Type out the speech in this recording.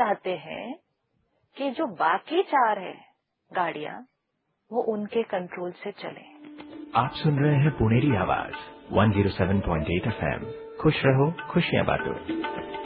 चाहते हैं कि जो बाकी 4 है गाड़ियां वो उनके कंट्रोल से चले। आप सुन रहे हैं पुणेरी आवाज 107.8 FM। खुश रहो, खुशियां बांटो।